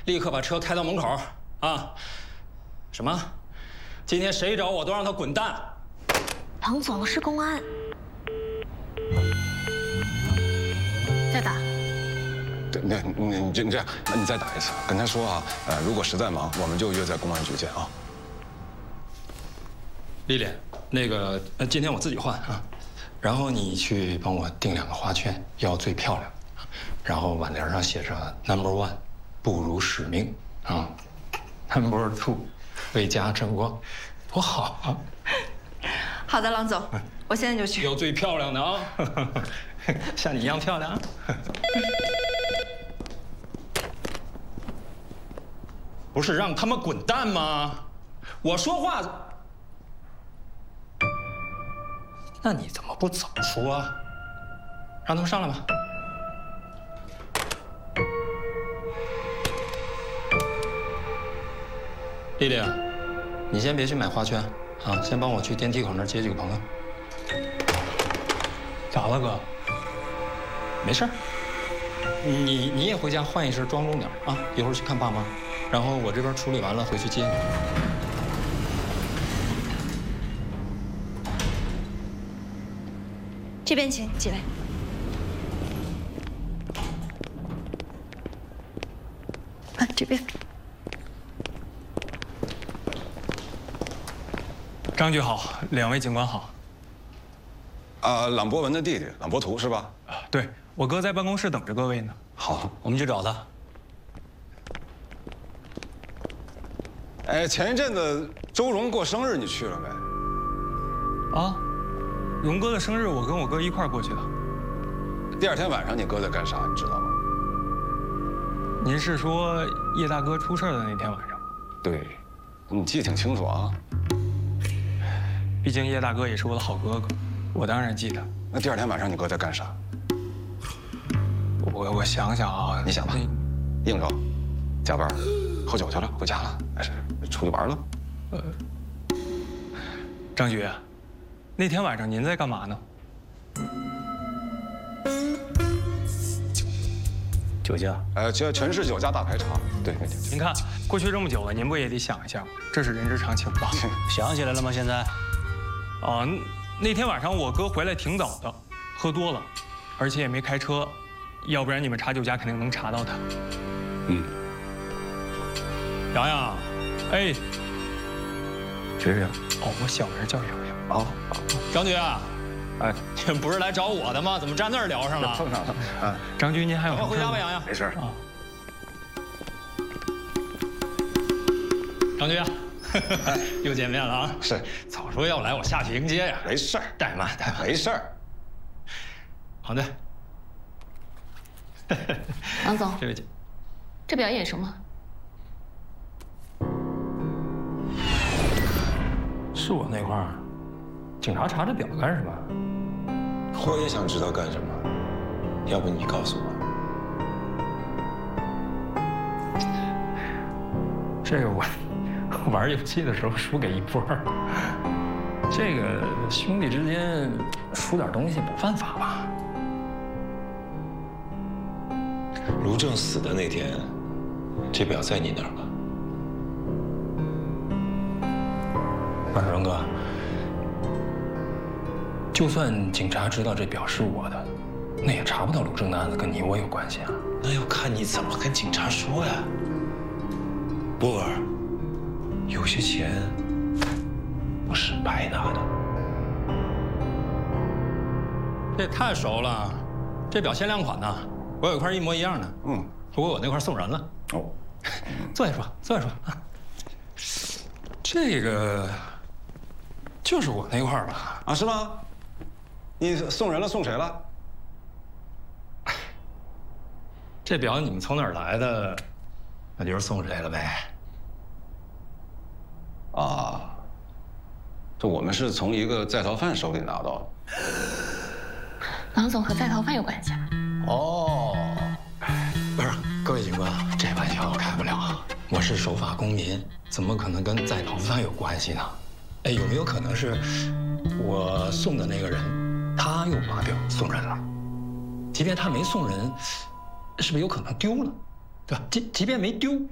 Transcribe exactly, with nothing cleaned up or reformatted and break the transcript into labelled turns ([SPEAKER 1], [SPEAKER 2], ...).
[SPEAKER 1] 立刻把车开到门口，啊！什么？今天谁找我都让他滚蛋！
[SPEAKER 2] 唐总是公安，再打。
[SPEAKER 3] 对，那那你这你这样，那你再打一次，跟他说啊，呃，如果实在忙，我们就约在公安局见啊。
[SPEAKER 1] 丽丽，那个，呃，今天我自己换啊，然后你去帮我订两个花圈，要最漂亮，然后挽联上写着 Number One， 不辱使命啊 ，Number Two， 为家争光，多好啊！
[SPEAKER 4] 好的，郎总，我现在就去。
[SPEAKER 1] 要最漂亮的啊，像你一样漂亮。不是让他们滚蛋吗？我说话。 那你怎么不早说啊？让他们上来吧。丽丽，你先别去买花圈啊，先帮我去电梯口那儿接几个朋友。咋了，哥？没事儿。你你也回家换一身庄重点啊，一会儿去看爸妈，然后我这边处理完了回去接你。
[SPEAKER 4] 这边请几位。啊，这边。
[SPEAKER 5] 张局好，两位警官好。
[SPEAKER 3] 啊，朗博文的弟弟朗博图是吧？
[SPEAKER 5] 啊，对，我哥在办公室等着各位呢。
[SPEAKER 1] 好，我们去找他。
[SPEAKER 3] 哎，前一阵子周荣过生日，你去了没？
[SPEAKER 5] 啊。 荣哥的生日，我跟我哥一块儿过去的。
[SPEAKER 3] 第二天晚上，你哥在干啥？你知道吗？
[SPEAKER 5] 您是说叶大哥出事的那天晚上？
[SPEAKER 3] 对，你记得挺清楚啊。
[SPEAKER 5] 毕竟叶大哥也是我的好哥哥，我当然记得。
[SPEAKER 3] 那第二天晚上，你哥在干啥？
[SPEAKER 5] 我我想想啊，
[SPEAKER 3] 你想吧，应酬、加班、喝酒去了，回家了，还是出去玩了？
[SPEAKER 5] 呃，张局。 那天晚上您在干嘛呢？
[SPEAKER 6] 酒驾？
[SPEAKER 3] 呃，全全市酒驾大排查。对，对对。
[SPEAKER 5] 您看，过去这么久了，您不也得想一下吗？这是人之常情吧？
[SPEAKER 6] 想起来了吗？现在？
[SPEAKER 5] 啊，那天晚上我哥回来挺早的，喝多了，而且也没开车，要不然你们查酒驾肯定能查到他。
[SPEAKER 3] 嗯。
[SPEAKER 5] 洋洋，哎，
[SPEAKER 6] 谁是？
[SPEAKER 5] 哦，我小名叫洋洋。
[SPEAKER 3] 哦，
[SPEAKER 1] 张局啊，哎，你不是来找我的吗？怎么站那儿聊上了？
[SPEAKER 3] 碰上了。啊，
[SPEAKER 5] 张局，您还有？
[SPEAKER 1] 赶快回家吧，洋洋。
[SPEAKER 3] 没事啊。
[SPEAKER 1] 张局，又见面了啊！
[SPEAKER 3] 是，
[SPEAKER 1] 早说要来，我下去迎接呀。
[SPEAKER 3] 没事儿，
[SPEAKER 1] 怠慢怠慢，
[SPEAKER 3] 没事儿。
[SPEAKER 1] 好的。
[SPEAKER 2] 王总，
[SPEAKER 1] 这位姐，
[SPEAKER 2] 这表演什么？
[SPEAKER 1] 是我那块儿，警察查这表干什么？
[SPEAKER 6] 我也想知道干什么，要不你告诉我。
[SPEAKER 1] 这个我玩游戏的时候输给一波儿，这个兄弟之间输点东西不犯法吧？
[SPEAKER 6] 卢正死的那天，这表在你那儿吧？
[SPEAKER 1] 不是荣哥，就算警察知道这表是我的，那也查不到鲁正的案子跟你我有关系啊。
[SPEAKER 6] 那要看你怎么跟警察说呀。波儿，有些钱不是白拿的。
[SPEAKER 1] 这也太熟了，这表限量款呢，我有一块一模一样的。嗯，不过我那块送人了。哦，坐下说，坐下说。这个。 就是我那块儿吧？
[SPEAKER 3] 啊，是吗？你送人了，送谁了？
[SPEAKER 1] 这表你们从哪儿来的？那就是送谁了呗。
[SPEAKER 3] 啊，这我们是从一个在逃犯手里拿到的。
[SPEAKER 2] 郎总和在逃犯有关系啊？
[SPEAKER 1] 哦，不是，各位警官，这玩笑我开不了。我是守法公民，怎么可能跟在逃犯有关系呢？ 哎，有没有可能是我送的那个人，他又把表送人了？即便他没送人，是不是有可能丢了？对吧？即即便没丢，